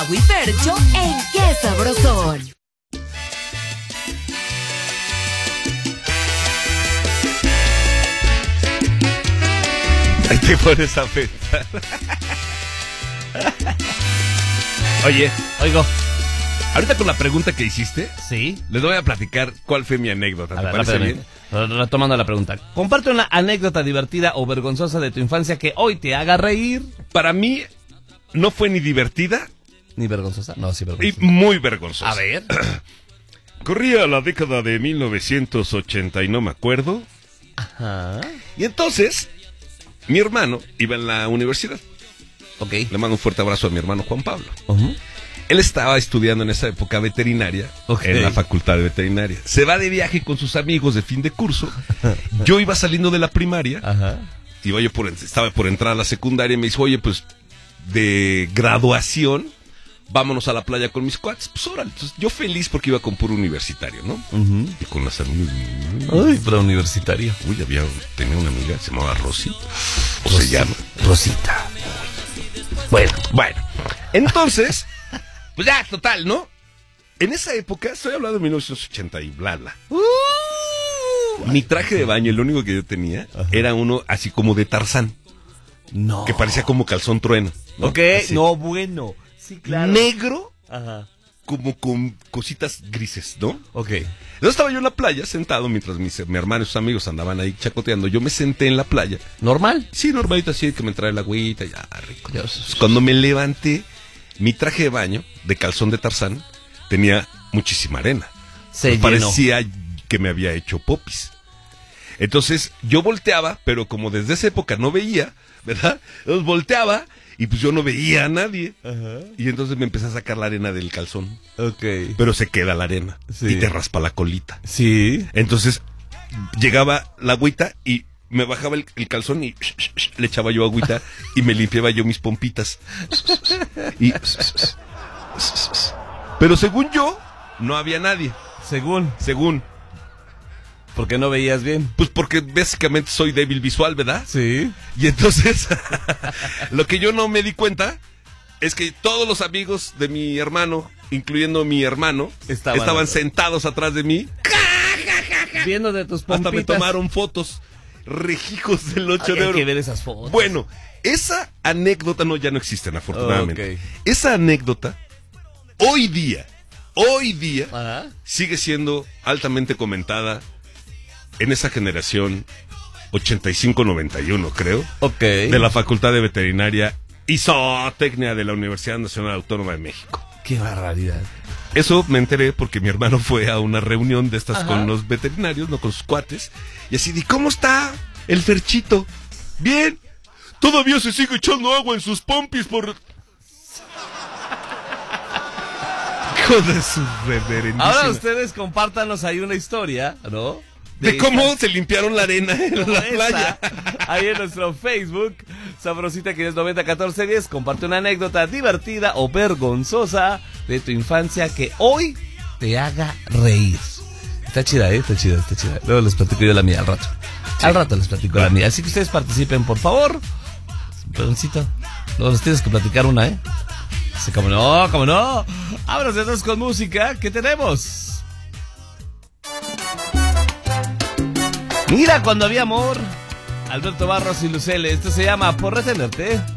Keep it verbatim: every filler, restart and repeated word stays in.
Mau y Fercho en Qué Sabrosón. Ahí te pones a pensar. Oye, Oigo. ahorita con la pregunta que hiciste, Sí. les voy a platicar cuál fue mi anécdota. A ¿Te ver, parece bien? rápidamente. Retomando la pregunta. Comparte una anécdota divertida o vergonzosa de tu infancia que hoy te haga reír. Para mí no fue ni divertida ¿Ni vergonzosa? No, sí y vergonzosa. muy vergonzosa. A ver. Corría la década de mil novecientos ochenta y no me acuerdo. Ajá. Y entonces, mi hermano iba en la universidad. Ok. Le mando un fuerte abrazo a mi hermano Juan Pablo. Uh-huh. Él estaba estudiando en esa época veterinaria, Ok. en la facultad de veterinaria. Se va de viaje con sus amigos de fin de curso. Yo iba saliendo de la primaria, Ajá. iba yo por, estaba por entrar a la secundaria y me dijo, oye, pues, de graduación, vámonos a la playa con mis cuates. Pues órale, entonces yo feliz porque iba con puro universitario, ¿no? Uh-huh. Y con las amigas. Ay, pero universitario. Uy, había, tenía una amiga, se llamaba Rosy. O Rosy. se llama. Rosita. Bueno. Bueno, entonces, pues ya, total, ¿no? En esa época, estoy hablando de mil novecientos ochenta y bla, bla. Uh, Mi traje de baño, el único que yo tenía, Ajá. era uno así como de Tarzán, No. que parecía como calzón trueno, ¿no? Ok, Así. no, bueno. Sí, claro. Negro, Ajá. como con cositas grises, ¿no? Ok. Entonces estaba yo en la playa, sentado, mientras mis, mi hermano y sus amigos andaban ahí chacoteando. Yo me senté en la playa. ¿Normal? Sí, normalito así, que me trae la agüita, ya, rico. Dios. Entonces, cuando me levanté, mi traje de baño, de calzón de Tarzán, tenía muchísima arena. Se Me llenó. parecía que me había hecho popis. Entonces, yo volteaba, pero como desde esa época no veía, ¿verdad? Entonces volteaba y pues yo no veía a nadie. Ajá. Y entonces me empecé a sacar la arena del calzón. Ok. Pero se queda la arena Sí. y te raspa la colita. Sí. Entonces, llegaba la agüita y me bajaba el, el calzón y le echaba yo agüita y me limpiaba yo mis pompitas. Y... Pero según yo, no había nadie. Según. Según. ¿Por qué no veías bien? Pues porque básicamente soy débil visual, ¿verdad? Sí. Y entonces, lo que yo no me di cuenta es que todos los amigos de mi hermano, incluyendo mi hermano, Estaban estaban, atrás. sentados atrás de mí. Viendo de tus pompitas. Hasta me tomaron fotos. Rejijos del ocho Ay, de hay oro. que ver esas fotos. Bueno, esa anécdota no ya no existen, afortunadamente. Ok. Esa anécdota, hoy día, hoy día, Ajá. sigue siendo altamente comentada en esa generación ochenta y cinco noventa y uno, creo, Ok. de la Facultad de Veterinaria y Zootecnia de la Universidad Nacional Autónoma de México. Qué barbaridad. Eso me enteré porque mi hermano fue a una reunión de estas Ajá. con los veterinarios, no con sus cuates, y así de, ¿cómo está el Ferchito? Bien, todavía se sigue echando agua en sus pompis por... Hijo de su reverendísima. Ahora ustedes compártanos ahí una historia, ¿no? De cómo esas- se limpiaron la arena en la esa, playa. ahí en nuestro Facebook, Sabrosita que es noventa catorce diez, comparte una anécdota divertida o vergonzosa de tu infancia que hoy te haga reír. Está chida, ¿eh? Está chida, está chida. Luego les platico yo la mía al rato. Al rato les platico la mía. Así que ustedes participen, por favor. Pedoncito. Luego les tienes que platicar una, ¿eh? Sí, como no, como no. Vámonos entonces con música. ¿Qué tenemos? Mira cuando había amor. Alberto Barros y Lucele. Esto se llama Por Retenerte.